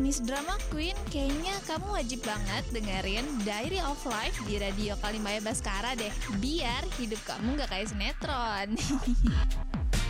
Miss Drama Queen, kayaknya kamu wajib banget dengerin Diary of Life di Radio Kalimaya Baskara deh. Biar hidup kamu gak kayak sinetron.